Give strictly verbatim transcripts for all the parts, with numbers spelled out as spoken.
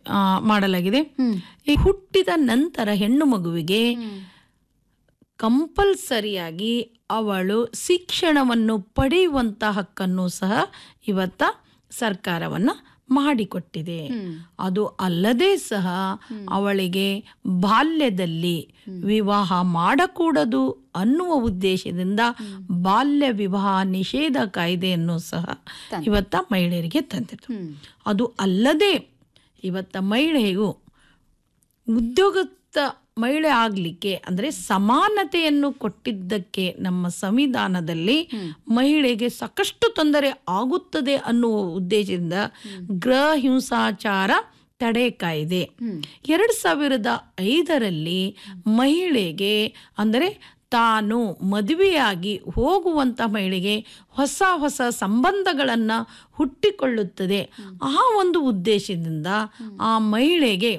ಮಾಡಲಾಗಿದೆ. ಈ ಹುಟ್ಟಿದ ನಂತರ ಹೆಣ್ಣು ಮಗುವಿಗೆ ಕಂಪಲ್ಸರಿಯಾಗಿ ಅವಳು ಶಿಕ್ಷಣವನ್ನು ಪಡೆಯುವಂತ ಹಕ್ಕನ್ನು ಸಹ ಇವತ್ತ ಸರ್ಕಾರವನ್ನ ಮಾಡಿಕೊಟ್ಟಿದೆ. ಅದು ಅಲ್ಲದೆ ಸಹ ಅವಳಿಗೆ ಬಾಲ್ಯದಲ್ಲಿ ವಿವಾಹ ಮಾಡಕೂಡದು ಅನ್ನುವ ಉದ್ದೇಶದಿಂದ ಬಾಲ್ಯ ವಿವಾಹ ನಿಷೇಧ ಕಾಯ್ದೆಯನ್ನು ಸಹ ಇವತ್ತ ಮಹಿಳೆಯರಿಗೆ ತಂದಿತು. ಅದು ಅಲ್ಲದೆ ಇವತ್ತ ಮಹಿಳೆಯು ಉದ್ಯೋಗಸ್ಥ ಮಹಿಳೆ ಆಗಲಿಕ್ಕೆ ಅಂದರೆ ಸಮಾನತೆಯನ್ನು ಕೊಟ್ಟಿದ್ದಕ್ಕೆ ನಮ್ಮ ಸಂವಿಧಾನದಲ್ಲಿ ಮಹಿಳೆಗೆ ಸಾಕಷ್ಟು ತೊಂದರೆ ಆಗುತ್ತದೆ ಅನ್ನುವ ಉದ್ದೇಶದಿಂದ ಗೃಹ ಹಿಂಸಾಚಾರ ತಡೆ ಕಾಯ್ದೆ ಎರಡು ಸಾವಿರದ ಐದರಲ್ಲಿ ಮಹಿಳೆಗೆ ಅಂದರೆ ತಾನು ಮದುವೆಯಾಗಿ ಹೋಗುವಂಥ ಮಹಿಳೆಗೆ ಹೊಸ ಹೊಸ ಸಂಬಂಧಗಳನ್ನು ಹುಟ್ಟಿಕೊಳ್ಳುತ್ತದೆ. ಆ ಒಂದು ಉದ್ದೇಶದಿಂದ ಆ ಮಹಿಳೆಗೆ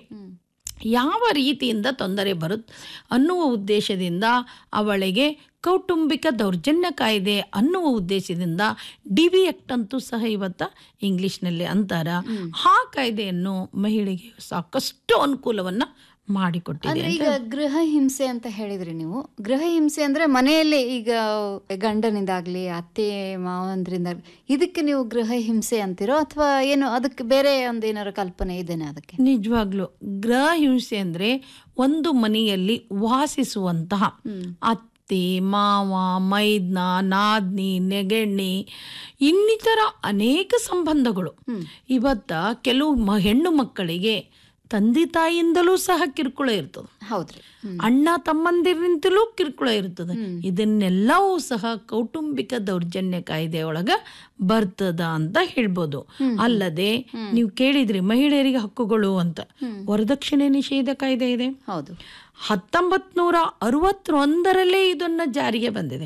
ಯಾವ ರೀತಿಯಿಂದ ತೊಂದರೆ ಬರುತ್ತೆ ಅನ್ನುವ ಉದ್ದೇಶದಿಂದ ಅವಳಿಗೆ ಕೌಟುಂಬಿಕ ದೌರ್ಜನ್ಯ ಕಾಯ್ದೆ ಅನ್ನುವ ಉದ್ದೇಶದಿಂದ ಡಿ ವಿ ಆಕ್ಟ್ ಅಂತೂ ಸಹ ಇವತ್ತ ಇಂಗ್ಲಿಷ್ನಲ್ಲಿ ಅಂತಾರ. ಆ ಕಾಯ್ದೆಯನ್ನು ಮಹಿಳೆಗೆ ಸಾಕಷ್ಟು ಅನುಕೂಲವನ್ನು ಮಾಡಿಕೊಟ್ಟಿದೆ. ಈಗ ಗೃಹ ಹಿಂಸೆ ಅಂತ ಹೇಳಿದ್ರಿ ನೀವು. ಗೃಹ ಹಿಂಸೆ ಅಂದ್ರೆ ಮನೆಯಲ್ಲೇ ಈಗ ಗಂಡನಿಂದಾಗ್ಲಿ ಅತ್ತೆ ಮಾವಂದ್ರಿಂದ ಇದಕ್ಕೆ ನೀವು ಗೃಹ ಹಿಂಸೆ ಅಂತಿರೋ ಅಥವಾ ಏನು ಅದಕ್ಕೆ ಬೇರೆ ಒಂದು ಏನಾರು ಕಲ್ಪನೆ ಇದೆನಾ ಅದಕ್ಕೆ? ನಿಜವಾಗ್ಲು ಗೃಹ ಹಿಂಸೆ ಅಂದ್ರೆ ಒಂದು ಮನೆಯಲ್ಲಿ ವಾಸಿಸುವಂತಹ ಅತ್ತೆ ಮಾವ ಮೈದ್ನ ನಾದ್ನಿ ನೆಗಣ್ಣಿ ಇನ್ನಿತರ ಅನೇಕ ಸಂಬಂಧಗಳು ಇವತ್ತ ಕೆಲವು ಹೆಣ್ಣು ಮಕ್ಕಳಿಗೆ ತಂದೆ ತಾಯಿಯಿಂದಲೂ ಸಹ ಕಿರುಕುಳ ಇರ್ತದೆ. ಹೌದ್ರಿ. ಅಣ್ಣ ತಮ್ಮಂದಿರಿಂದಲೂ ಕಿರುಕುಳ ಇರ್ತದೆ. ಇದನ್ನೆಲ್ಲವೂ ಸಹ ಕೌಟುಂಬಿಕ ದೌರ್ಜನ್ಯ ಕಾಯ್ದೆ ಒಳಗ ಬರ್ತದ ಅಂತ ಹೇಳ್ಬೋದು. ಅಲ್ಲದೆ ನೀವು ಕೇಳಿದ್ರಿ ಮಹಿಳೆಯರಿಗೆ ಹಕ್ಕುಗಳು ಅಂತ, ವರದಕ್ಷಿಣೆ ನಿಷೇಧ ಕಾಯ್ದೆ ಇದೆ. ಹೌದು. ಹತ್ತೊಂಬತ್ ನೂರ ಅರವತ್ತೊಂದರಲ್ಲೇ ಇದನ್ನ ಜಾರಿಗೆ ಬಂದಿದೆ.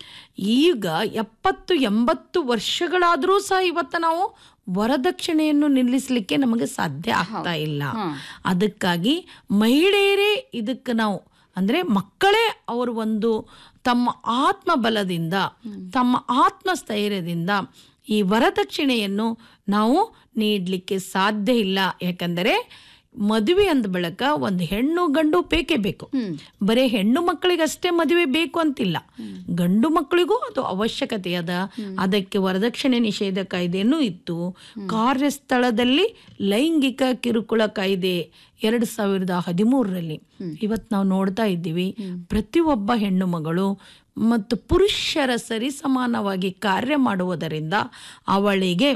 ಈಗ ಎಪ್ಪತ್ತು ಎಂಬತ್ತು ವರ್ಷಗಳಾದರೂ ಸಹ ಇವತ್ತು ನಾವು ವರದಕ್ಷಿಣೆಯನ್ನು ನಿಲ್ಲಿಸಲಿಕ್ಕೆ ನಮಗೆ ಸಾಧ್ಯ ಆಗ್ತಾ ಇಲ್ಲ. ಅದಕ್ಕಾಗಿ ಮಹಿಳೆಯರೇ ಇದಕ್ಕೆ ನಾವು ಅಂದರೆ ಮಕ್ಕಳೇ ಅವರು ಒಂದು ತಮ್ಮ ಆತ್ಮಬಲದಿಂದ ತಮ್ಮ ಆತ್ಮಸ್ಥೈರ್ಯದಿಂದ ಈ ವರದಕ್ಷಿಣೆಯನ್ನು ನಾವು ನೀಡಲಿಕ್ಕೆ ಸಾಧ್ಯ ಇಲ್ಲ. ಯಾಕಂದರೆ ಮದುವೆ ಅಂದ ಬಳಿಕ ಒಂದು ಹೆಣ್ಣು ಗಂಡು ಬೇಕೇ ಬೇಕು. ಬರೀ ಹೆಣ್ಣು ಮಕ್ಕಳಿಗಷ್ಟೇ ಮದುವೆ ಬೇಕು ಅಂತಿಲ್ಲ, ಗಂಡು ಮಕ್ಕಳಿಗೂ ಅದು ಅವಶ್ಯಕತೆ ಅದ. ಅದಕ್ಕೆ ವರದಕ್ಷಿಣೆ ನಿಷೇಧ ಕಾಯ್ದೆನೂ ಇತ್ತು. ಕಾರ್ಯಸ್ಥಳದಲ್ಲಿ ಲೈಂಗಿಕ ಕಿರುಕುಳ ಕಾಯ್ದೆ ಎರಡು ಸಾವಿರದ ಹದಿಮೂರರಲ್ಲಿ ಇವತ್ತು ನಾವು ನೋಡ್ತಾ ಇದ್ದೀವಿ. ಪ್ರತಿಯೊಬ್ಬ ಹೆಣ್ಣು ಮಗಳು ಮತ್ತು ಪುರುಷರ ಸರಿಸಮಾನವಾಗಿ ಕಾರ್ಯ ಮಾಡುವುದರಿಂದ ಅವಳಿಗೆ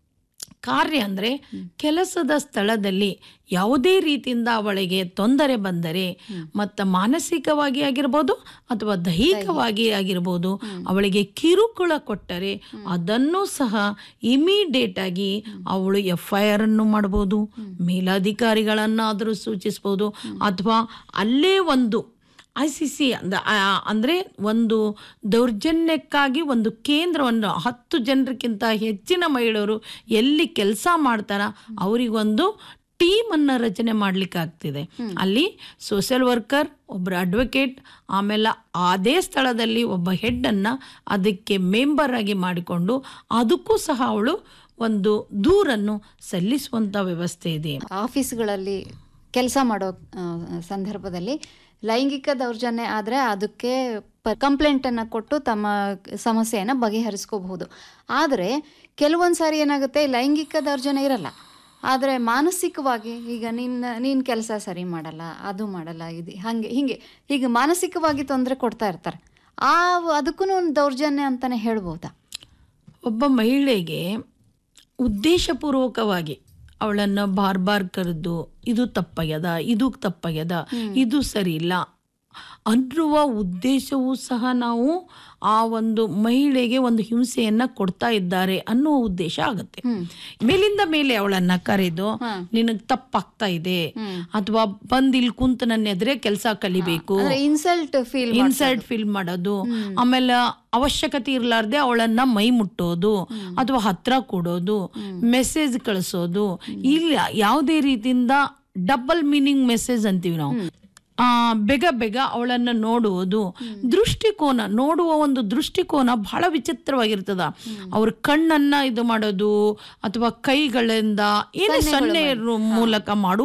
ಕಾರ್ಯ ಅಂದರೆ ಕೆಲಸದ ಸ್ಥಳದಲ್ಲಿ ಯಾವುದೇ ರೀತಿಯಿಂದ ಅವಳಿಗೆ ತೊಂದರೆ ಬಂದರೆ ಮತ್ತು ಮಾನಸಿಕವಾಗಿ ಆಗಿರ್ಬೋದು ಅಥವಾ ದೈಹಿಕವಾಗಿ ಆಗಿರ್ಬೋದು ಅವಳಿಗೆ ಕಿರುಕುಳ ಕೊಟ್ಟರೆ ಅದನ್ನು ಸಹ ಇಮಿಡಿಯೇಟ್ ಆಗಿ ಅವಳು ಎಫ್ ಐ ಆರ್ ಅನ್ನು ಮಾಡ್ಬೋದು, ಮೇಲಾಧಿಕಾರಿಗಳನ್ನಾದರೂ ಸೂಚಿಸ್ಬೋದು, ಅಥವಾ ಅಲ್ಲೇ ಒಂದು ಐ ಸಿ ಸಿ ಅಂದ ಅಂದರೆ ಒಂದು ದೌರ್ಜನ್ಯಕ್ಕಾಗಿ ಒಂದು ಕೇಂದ್ರವನ್ನು ಹತ್ತು ಜನರಿಗಿಂತ ಹೆಚ್ಚಿನ ಮಹಿಳೆಯರು ಎಲ್ಲಿ ಕೆಲಸ ಮಾಡ್ತಾರ ಅವರಿಗೊಂದು ಟೀಮನ್ನು ರಚನೆ ಮಾಡಲಿಕ್ಕೆ ಆಗ್ತಿದೆ. ಅಲ್ಲಿ ಸೋಷಿಯಲ್ ವರ್ಕರ್, ಒಬ್ಬರು ಅಡ್ವೊಕೇಟ್, ಆಮೇಲೆ ಅದೇ ಸ್ಥಳದಲ್ಲಿ ಒಬ್ಬ ಹೆಡ್ಡನ್ನು ಅದಕ್ಕೆ ಮೆಂಬರ್ ಆಗಿ ಮಾಡಿಕೊಂಡು ಅದಕ್ಕೂ ಸಹ ಅವಳು ಒಂದು ದೂರನ್ನು ಸಲ್ಲಿಸುವಂಥ ವ್ಯವಸ್ಥೆ ಇದೆ. ಆಫೀಸ್ಗಳಲ್ಲಿ ಕೆಲಸ ಮಾಡೋ ಸಂದರ್ಭದಲ್ಲಿ ಲೈಂಗಿಕ ದೌರ್ಜನ್ಯ ಆದರೆ ಅದಕ್ಕೆ ಕಂಪ್ಲೇಂಟನ್ನು ಕೊಟ್ಟು ತಮ್ಮ ಸಮಸ್ಯೆಯನ್ನು ಬಗೆಹರಿಸ್ಕೋಬಹುದು. ಆದರೆ ಕೆಲವೊಂದು ಸಾರಿ ಏನಾಗುತ್ತೆ, ಲೈಂಗಿಕ ದೌರ್ಜನ್ಯ ಇರಲ್ಲ, ಆದರೆ ಮಾನಸಿಕವಾಗಿ ಈಗ ನಿನ್ನ ನೀನು ಕೆಲಸ ಸರಿ ಮಾಡಲ್ಲ, ಅದು ಮಾಡಲ್ಲ, ಇದು ಹಾಗೆ ಹೀಗೆ ಹೀಗೆ ಮಾನಸಿಕವಾಗಿ ತೊಂದರೆ ಕೊಡ್ತಾ ಇರ್ತಾರೆ. ಆ ಅದಕ್ಕೂ ಒಂದು ದೌರ್ಜನ್ಯ ಅಂತಲೇ ಹೇಳ್ಬೋದಾ? ಒಬ್ಬ ಮಹಿಳೆಗೆ ಉದ್ದೇಶಪೂರ್ವಕವಾಗಿ ಅವಳನ್ನು ಬಾರ್ ಬಾರ್ ಕರೆದು ಇದು ತಪ್ಪಾಗ್ಯದ, ಇದು ತಪ್ಪಾಗ್ಯದ, ಇದು ಸರಿ ಇಲ್ಲ ಅನ್ನುವ ಉದ್ದೇಶವೂ ಸಹ ನಾವು ಆ ಒಂದು ಮಹಿಳೆಗೆ ಒಂದು ಹಿಂಸೆಯನ್ನ ಕೊಡ್ತಾ ಇದ್ದಾರೆ ಅನ್ನುವ ಉದ್ದೇಶ ಆಗುತ್ತೆ. ಮೇಲಿಂದ ಮೇಲೆ ಅವಳನ್ನ ಕರೆದು ನಿನಗ್ ತಪ್ಪಾಗ್ತಾ ಇದೆ ಅಥವಾ ಬಂದ್ ಇಲ್ಲಿ ಕುಂತ ನನ್ನ ಎದುರೇ ಕೆಲಸ ಕಲಿಬೇಕು, ಇನ್ಸಲ್ಟ್ ಫೀಲ್ ಇನ್ಸಲ್ಟ್ ಫೀಲ್ ಮಾಡೋದು, ಆಮೇಲೆ ಅವಶ್ಯಕತೆ ಇರ್ಲಾರ್ದೆ ಅವಳನ್ನ ಮೈ ಮುಟ್ಟೋದು ಅಥವಾ ಹತ್ರ ಕೊಡೋದು, ಮೆಸೇಜ್ ಕಳಿಸೋದು, ಇಲ್ಲ ಯಾವುದೇ ರೀತಿಯಿಂದ ಡಬಲ್ ಮೀನಿಂಗ್ ಮೆಸೇಜ್ ಅಂತೀವಿ ನಾವು. ಆ ಬೇಗ ಬೇಗ ಅವಳನ್ನು ನೋಡುವುದು, ದೃಷ್ಟಿಕೋನ ನೋಡುವ ಒಂದು ದೃಷ್ಟಿಕೋನ ಬಹಳ ವಿಚಿತ್ರವಾಗಿರ್ತದ. ಅವ್ರ ಕಣ್ಣನ್ನ ಇದು ಮಾಡೋದು ಅಥವಾ ಕೈಗಳಿಂದ ಏನೇ ಸೊನ್ನೆ ಮೂಲಕ ಮಾಡುವ